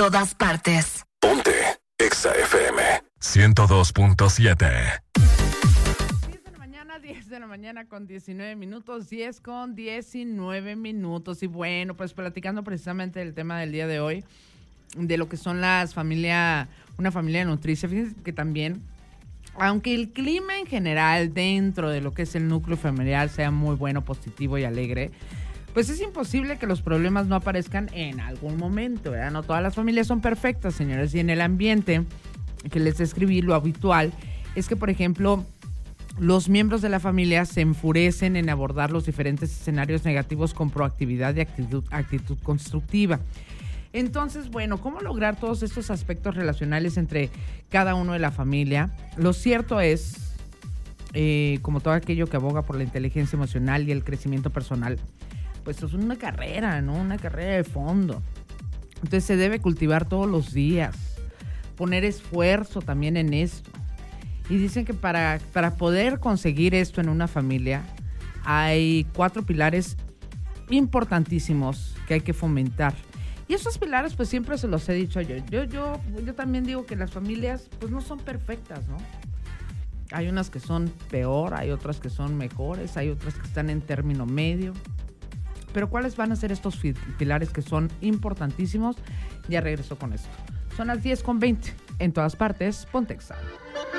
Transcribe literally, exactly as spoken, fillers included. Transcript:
todas partes. Ponte Exa F M ciento dos punto siete. diez de la mañana, diez de la mañana con diecinueve minutos, diez con diecinueve minutos. Y bueno, pues platicando precisamente del tema del día de hoy, de lo que son las familias, una familia nutricia. Fíjense que también, aunque el clima en general dentro de lo que es el núcleo familiar sea muy bueno, positivo y alegre, pues es imposible que los problemas no aparezcan en algún momento, ¿verdad? No todas las familias son perfectas, señores, y en el ambiente que les describí, lo habitual es que, por ejemplo, los miembros de la familia se enfurecen en abordar los diferentes escenarios negativos con proactividad y actitud, actitud constructiva. Entonces, bueno, ¿cómo lograr todos estos aspectos relacionales entre cada uno de la familia? Lo cierto es, eh, como todo aquello que aboga por la inteligencia emocional y el crecimiento personal, pues es una carrera, ¿no? Una carrera de fondo. Entonces se debe cultivar todos los días, poner esfuerzo también en esto. Y dicen que para, para poder conseguir esto en una familia hay cuatro pilares importantísimos que hay que fomentar. Y esos pilares pues siempre se los he dicho yo. Yo, yo, yo también digo que las familias pues no son perfectas, ¿no? Hay unas que son peor, hay otras que son mejores, hay otras que están en término medio. Pero ¿cuáles van a ser estos pilares que son importantísimos? Ya regreso con esto. Son las diez con veinte. En todas partes, ponte Exa.